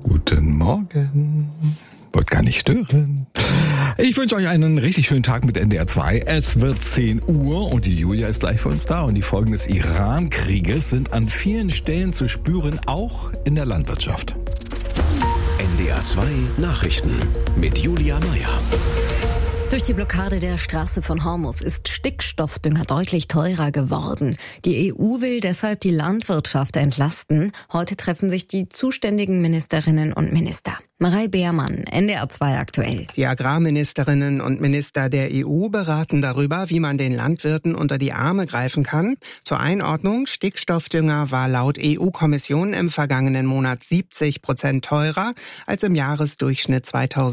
Guten Morgen. Wollt gar nicht stören. Ich wünsche euch einen richtig schönen Tag mit NDR 2. Es wird 10 Uhr und die Julia ist gleich für uns da. Und die Folgen des Iran-Krieges sind an vielen Stellen zu spüren, auch in der Landwirtschaft. NDR 2 Nachrichten mit Julia Meyer. Durch die Blockade der Straße von Hormuz ist Stickstoffdünger deutlich teurer geworden. Die EU will deshalb die Landwirtschaft entlasten. Heute treffen sich die zuständigen Ministerinnen und Minister. Marei Beermann, NDR 2 aktuell. Die Agrarministerinnen und Minister der EU beraten darüber, wie man den Landwirten unter die Arme greifen kann. Zur Einordnung, Stickstoffdünger war laut EU-Kommission im vergangenen Monat 70% teurer als im Jahresdurchschnitt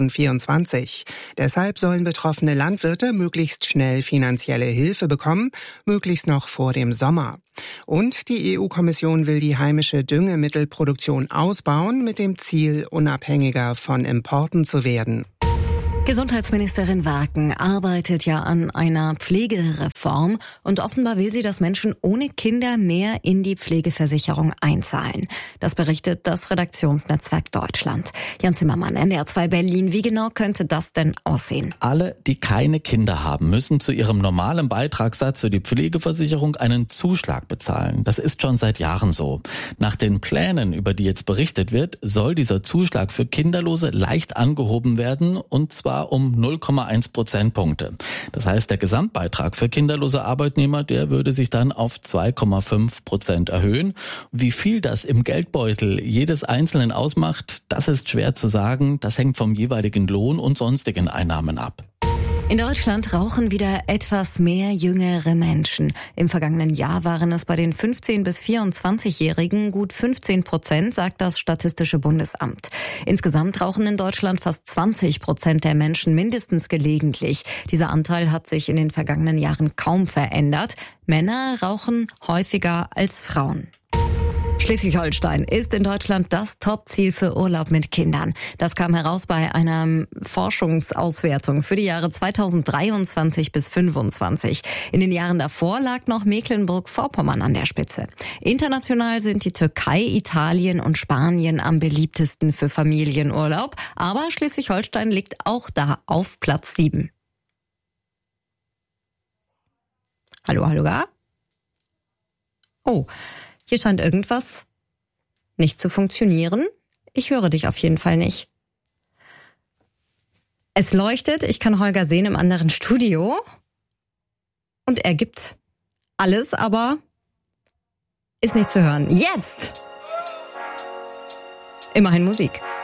2024. Deshalb sollen betroffene Landwirte möglichst schnell finanzielle Hilfe bekommen, möglichst noch vor dem Sommer. Und die EU-Kommission will die heimische Düngemittelproduktion ausbauen, mit dem Ziel, unabhängiger von Importen zu werden. Gesundheitsministerin Waken arbeitet ja an einer Pflegereform und offenbar will sie, dass Menschen ohne Kinder mehr in die Pflegeversicherung einzahlen. Das berichtet das Redaktionsnetzwerk Deutschland. Jan Zimmermann, NDR 2 Berlin. Wie genau könnte das denn aussehen? Alle, die keine Kinder haben, müssen zu ihrem normalen Beitragssatz für die Pflegeversicherung einen Zuschlag bezahlen. Das ist schon seit Jahren so. Nach den Plänen, über die jetzt berichtet wird, soll dieser Zuschlag für Kinderlose leicht angehoben werden, und zwar um 0,1 Prozentpunkte. Das heißt, der Gesamtbeitrag für kinderlose Arbeitnehmer, der würde sich dann auf 2,5% erhöhen. Wie viel das im Geldbeutel jedes Einzelnen ausmacht, das ist schwer zu sagen. Das hängt vom jeweiligen Lohn und sonstigen Einnahmen ab. In Deutschland rauchen wieder etwas mehr jüngere Menschen. Im vergangenen Jahr waren es bei den 15- bis 24-Jährigen gut 15%, sagt das Statistische Bundesamt. Insgesamt rauchen in Deutschland fast 20% der Menschen mindestens gelegentlich. Dieser Anteil hat sich in den vergangenen Jahren kaum verändert. Männer rauchen häufiger als Frauen. Schleswig-Holstein ist in Deutschland das Top-Ziel für Urlaub mit Kindern. Das kam heraus bei einer Forschungsauswertung für die Jahre 2023 bis 2025. In den Jahren davor lag noch Mecklenburg-Vorpommern an der Spitze. International sind die Türkei, Italien und Spanien am beliebtesten für Familienurlaub. Aber Schleswig-Holstein liegt auch da auf Platz 7. Hallo, gar? Oh. Hier scheint irgendwas nicht zu funktionieren. Ich höre dich auf jeden Fall nicht. Es leuchtet, ich kann Holger sehen im anderen Studio. Und er gibt alles, aber ist nicht zu hören. Jetzt! Immerhin Musik.